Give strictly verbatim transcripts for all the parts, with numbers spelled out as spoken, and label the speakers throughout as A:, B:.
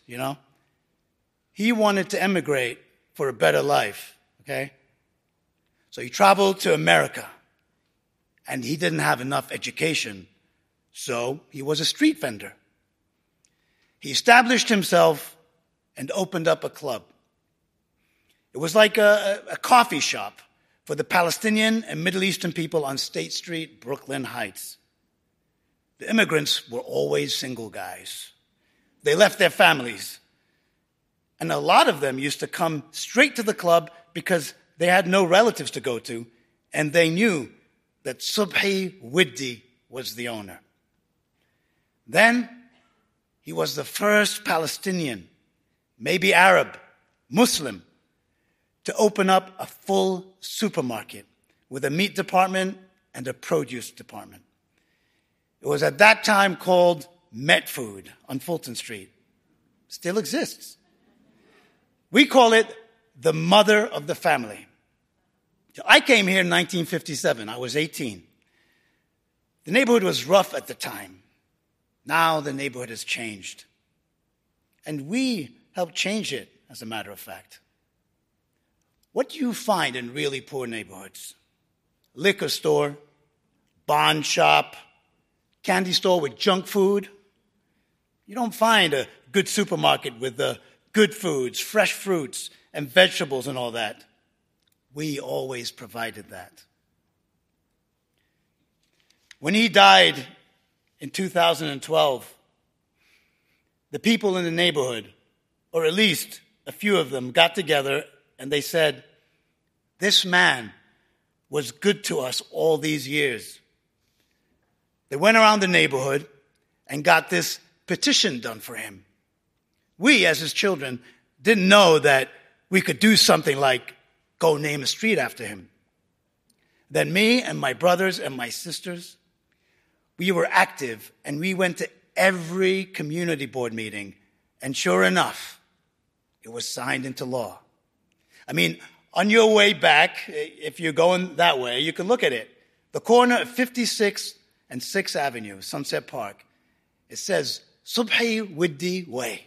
A: you know? He wanted to emigrate for a better life, okay? So he traveled to America, and he didn't have enough education, so he was a street vendor. He established himself and opened up a club. It was like a, a coffee shop for the Palestinian and Middle Eastern people on State Street, Brooklyn Heights. The immigrants were always single guys. They left their families. And a lot of them used to come straight to the club because they had no relatives to go to, and they knew that Subhi Widdi was the owner. Then he was the first Palestinian, maybe Arab, Muslim, to open up a full supermarket with a meat department and a produce department. It was at that time called Met Food on Fulton Street. Still exists. We call it the mother of the family. I came here in nineteen fifty-seven. I was eighteen. The neighborhood was rough at the time. Now the neighborhood has changed. And we helped change it, as a matter of fact. What do you find in really poor neighborhoods? Liquor store, bond shop, candy store with junk food. You don't find a good supermarket with the good foods, fresh fruits, and vegetables and all that. We always provided that. When he died in two thousand twelve, the people in the neighborhood, or at least a few of them, got together and they said, this man was good to us all these years. They went around the neighborhood and got this petition done for him. We, as his children, didn't know that we could do something like go name a street after him. Then me and my brothers and my sisters, we were active and we went to every community board meeting, and sure enough, it was signed into law. I mean, on your way back, if you're going that way, you can look at it. The corner of fifty-sixth and sixth Avenue, Sunset Park, it says Subhi Widdi Way.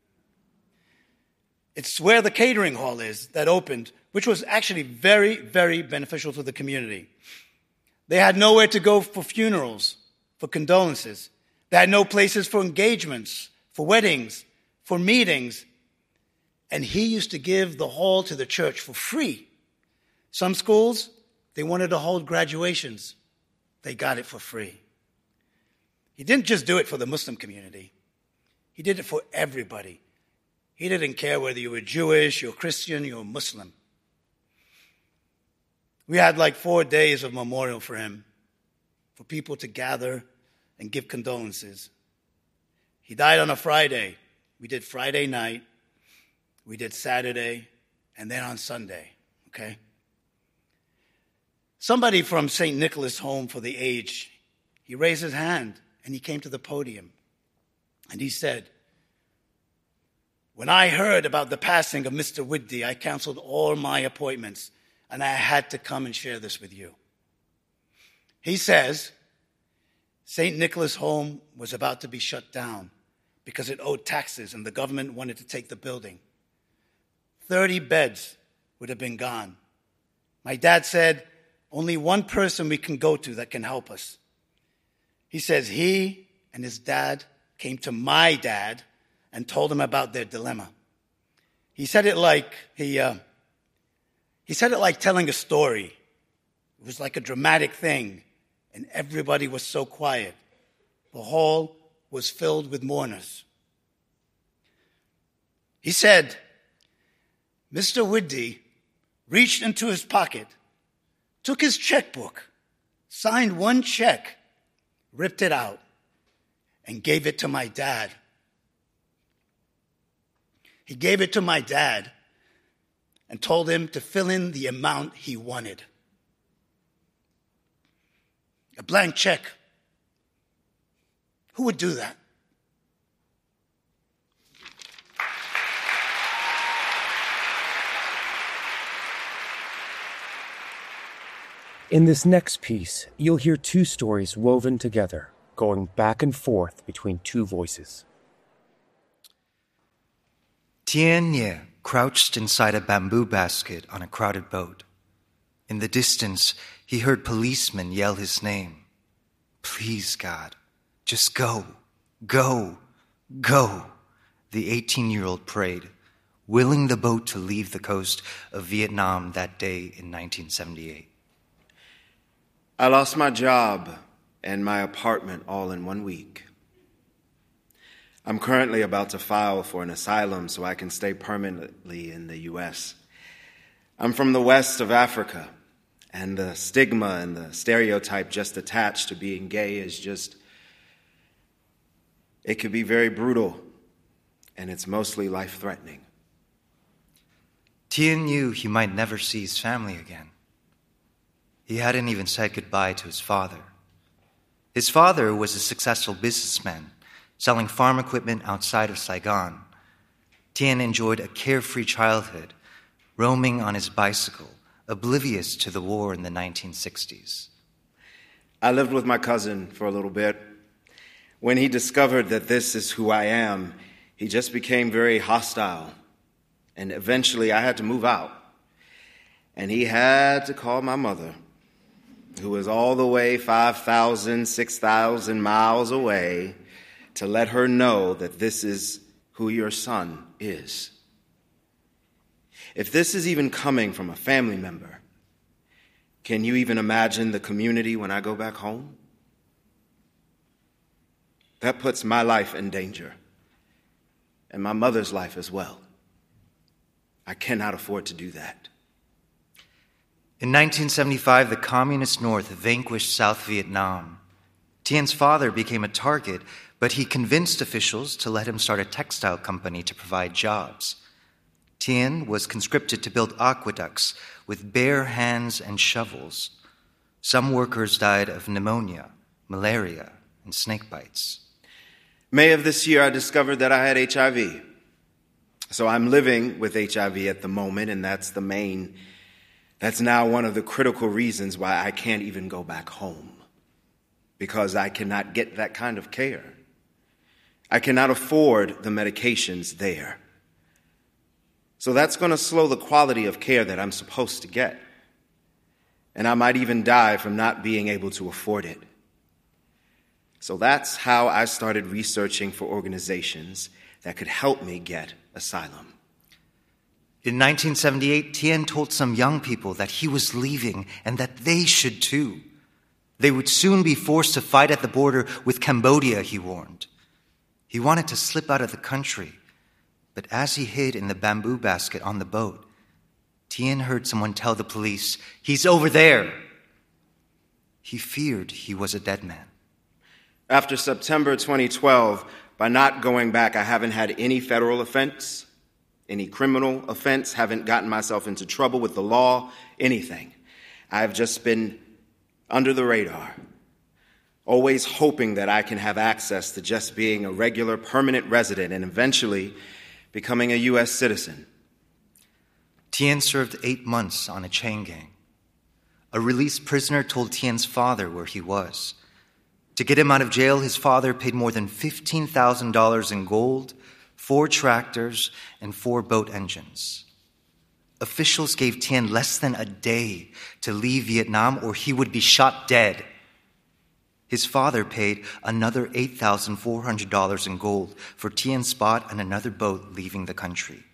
A: It's where the catering hall is that opened, which was actually very, very beneficial to the community. They had nowhere to go for funerals, for condolences. They had no places for engagements, for weddings, for meetings. And he used to give the hall to the church for free. Some schools, they wanted to hold graduations. They got it for free. He didn't just do it for the Muslim community. He did it for everybody. He didn't care whether you were Jewish, you're Christian, you're Muslim. We had like four days of memorial for him, for people to gather and give condolences. He died on a Friday. We did Friday night, we did Saturday, and then on Sunday, okay? Somebody from Saint Nicholas Home for the Aged, he raised his hand and he came to the podium and he said, when I heard about the passing of Mister Widdi, I canceled all my appointments and I had to come and share this with you. He says, Saint Nicholas Home was about to be shut down because it owed taxes and the government wanted to take the building. thirty beds would have been gone. My dad said, only one person we can go to that can help us. He says he and his dad came to my dad and told him about their dilemma. He said it like he uh, he said it like telling a story. It was like a dramatic thing, and everybody was so quiet. The hall was filled with mourners. He said, Mister Widdi reached into his pocket, took his checkbook, signed one check, ripped it out, and gave it to my dad. He gave it to my dad and told him to fill in the amount he wanted. A blank check. Who would do that?
B: In this next piece, you'll hear two stories woven together, going back and forth between two voices.
C: Tien Nye crouched inside a bamboo basket on a crowded boat. In the distance, he heard policemen yell his name. Please, God, just go, go, go, the eighteen-year-old prayed, willing the boat to leave the coast of Vietnam that day in nineteen seventy-eight.
D: I lost my job and my apartment all in one week. I'm currently about to file for an asylum so I can stay permanently in the U S. I'm from the west of Africa, and the stigma and the stereotype just attached to being gay is just, it could be very brutal, and it's mostly life-threatening.
C: Tien knew he might never see his family again. He hadn't even said goodbye to his father. His father was a successful businessman, selling farm equipment outside of Saigon. Tien enjoyed a carefree childhood, roaming on his bicycle, oblivious to the war in the nineteen sixties.
D: I lived with my cousin for a little bit. When he discovered that this is who I am, he just became very hostile. And eventually I had to move out. And he had to call my mother, who was all the way five thousand, six thousand miles away, to let her know that this is who your son is. If this is even coming from a family member, can you even imagine the community when I go back home? That puts my life in danger, and my mother's life as well. I cannot afford to do that.
C: In nineteen seventy-five, the Communist North vanquished South Vietnam. Tien's father became a target, but he convinced officials to let him start a textile company to provide jobs. Tien was conscripted to build aqueducts with bare hands and shovels. Some workers died of pneumonia, malaria, and snake bites.
D: May of this year, I discovered that I had H I V. So I'm living with H I V at the moment, and that's the main, that's now one of the critical reasons why I can't even go back home, because I cannot get that kind of care. I cannot afford the medications there. So that's going to slow the quality of care that I'm supposed to get. And I might even die from not being able to afford it. So that's how I started researching for organizations that could help me get asylum.
C: In nineteen seventy-eight, Tien told some young people that he was leaving and that they should too. They would soon be forced to fight at the border with Cambodia, he warned. He wanted to slip out of the country, but as he hid in the bamboo basket on the boat, Tien heard someone tell the police, "He's over there." He feared he was a dead man.
D: After September twenty twelve, by not going back, I haven't had any federal offense, any criminal offense, haven't gotten myself into trouble with the law, anything. I've just been under the radar, always hoping that I can have access to just being a regular permanent resident and eventually becoming a U S citizen.
C: Tien served eight months on a chain gang. A released prisoner told Tien's father where he was. To get him out of jail, his father paid more than fifteen thousand dollars in gold, four tractors, and four boat engines. Officials gave Tien less than a day to leave Vietnam or he would be shot dead. His father paid another eight thousand four hundred dollars in gold for Tien's spot on another boat leaving the country.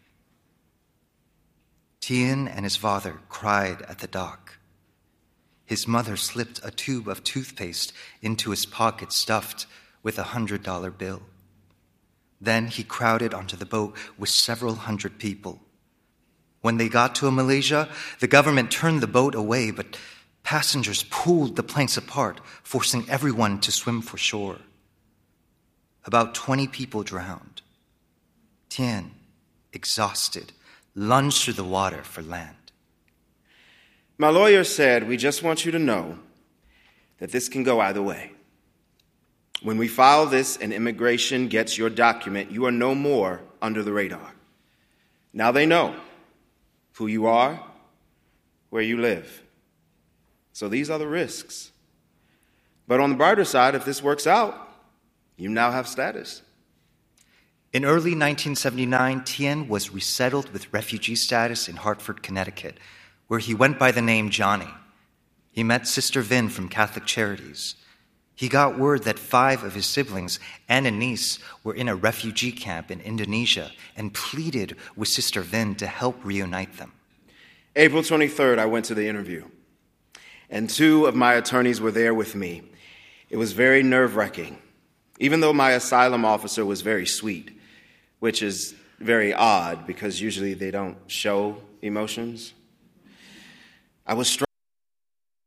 C: Tien and his father cried at the dock. His mother slipped a tube of toothpaste into his pocket stuffed with a hundred dollar bill. Then he crowded onto the boat with several hundred people. When they got to Malaysia, the government turned the boat away, but passengers pulled the planks apart, forcing everyone to swim for shore. About twenty people drowned. Tien, exhausted, lunged through the water for land.
D: My lawyer said, "We just want you to know that this can go either way. When we file this and immigration gets your document, you are no more under the radar. Now they know who you are, where you live. So these are the risks. But on the brighter side, if this works out, you now have status."
C: In early nineteen seventy-nine, Tien was resettled with refugee status in Hartford, Connecticut, where he went by the name Johnny. He met Sister Vin from Catholic Charities. He got word that five of his siblings and a niece were in a refugee camp in Indonesia and pleaded with Sister Vin to help reunite them.
D: April twenty-third, I went to the interview, and two of my attorneys were there with me. It was very nerve-wracking, even though my asylum officer was very sweet, which is very odd because usually they don't show emotions. I was struck